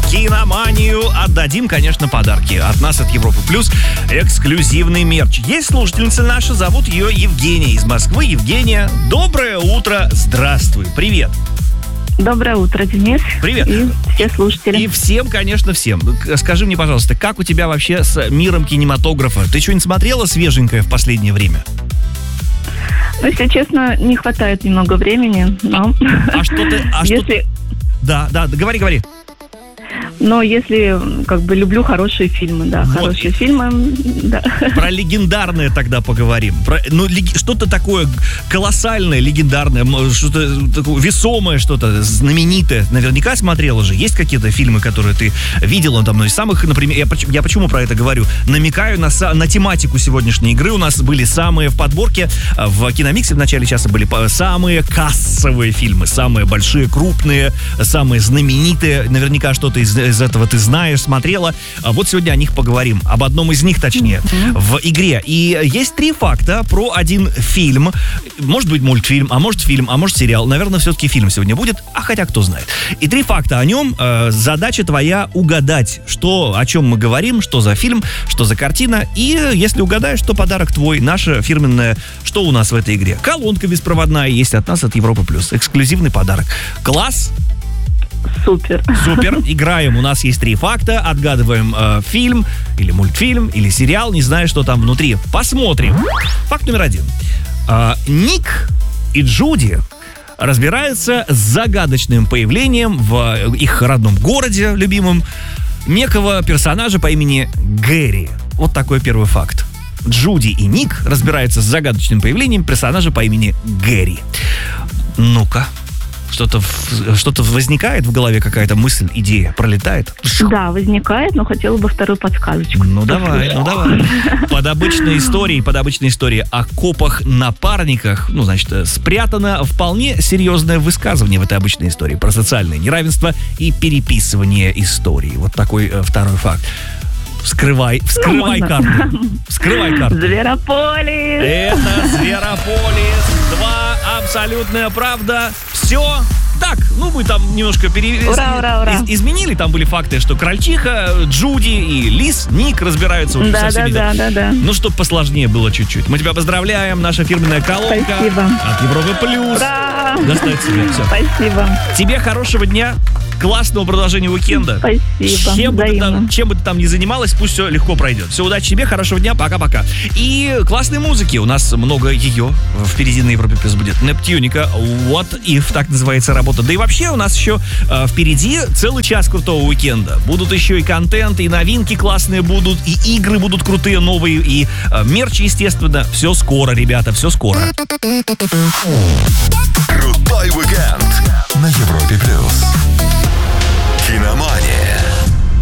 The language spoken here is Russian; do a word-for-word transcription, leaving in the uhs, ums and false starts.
киноманию. Отдадим, конечно, подарки от нас, от Европы Плюс. Эксклюзивный мерч. Есть слушательница наша, зовут ее Евгения из Москвы. Евгения, доброе утро, здравствуй, привет. Доброе утро, Денис. Привет. И все слушатели. И всем, конечно, всем. Скажи мне, пожалуйста, как у тебя вообще с миром кинематографа? Ты что-нибудь смотрела свеженькое в последнее время? Ну, если честно, не хватает немного времени, но... А, а что ты... А если... что... Да, да, говори, говори. Но если, как бы, люблю хорошие фильмы, да, вот. Хорошие фильмы, да. Про легендарное тогда поговорим. Про, ну, лег, что-то такое колоссальное, легендарное, что-то такое весомое, что-то знаменитое. Наверняка смотрела же. Есть какие-то фильмы, которые ты видела там, ну, из самых, например, я, я почему про это говорю? Намекаю на, на тематику сегодняшней игры. У нас были самые в подборке, в Киномиксе в начале часа были самые кассовые фильмы, самые большие, крупные, самые знаменитые. Наверняка что-то из из этого ты знаешь, смотрела. А вот сегодня о них поговорим. Об одном из них, точнее, mm-hmm. в игре. И есть три факта про один фильм. Может быть, мультфильм, а может фильм, а может сериал. Наверное, все-таки фильм сегодня будет, а хотя кто знает. И три факта о нем. Э, задача твоя угадать, что, о чем мы говорим, что за фильм, что за картина. И если угадаешь, то подарок твой. Наша фирменная, что у нас в этой игре. Колонка беспроводная есть от нас, от Европы Плюс. Эксклюзивный подарок. Класс? Супер. Супер. Играем. У нас есть три факта. Отгадываем э, фильм или мультфильм или сериал, не знаю, что там внутри. Посмотрим. Факт номер один. Э, Ник и Джуди разбираются с загадочным появлением в их родном городе, любимом, некого персонажа по имени Гэри. Вот такой первый факт. Джуди и Ник разбираются с загадочным появлением персонажа по имени Гэри. Ну-ка. Что-то, что-то возникает в голове, какая-то мысль, идея пролетает? Да, возникает, но хотела бы вторую подсказочку. Ну давай, ну давай. Под обычной историей, под обычной историей о копах-напарниках, ну, значит, спрятано вполне серьезное высказывание в этой обычной истории про социальное неравенство и переписывание истории. Вот такой э, второй факт. Вскрывай, вскрывай ну, карту. Вскрывай карту. Зверополис. Это Зверополис. Два. Абсолютная правда. Все. Так, ну мы там немножко пере... ура, ура, ура. Из- изменили. Там были факты, что крольчиха, Джуди и Лис, Ник разбираются уже да, со всеми. Да, да, да, да. Ну, чтобы посложнее было чуть-чуть. Мы тебя поздравляем. Наша фирменная колонка. Спасибо. От Европы Плюс. Ура. Достать себе. Все. Спасибо. Тебе хорошего дня. Классного продолжения уикенда. Спасибо. Чем бы, ты там, чем бы ты там ни занималась, пусть все легко пройдет. Все, удачи тебе, хорошего дня, пока-пока. И классной музыки. У нас много ее впереди на Европе Плюс будет. Нептуника, What If, так называется работа. Да и вообще у нас еще э, впереди целый час крутого уикенда. Будут еще и контент, и новинки классные будут, и игры будут крутые, новые, и э, мерч, естественно. Все скоро, ребята, все скоро. Крутой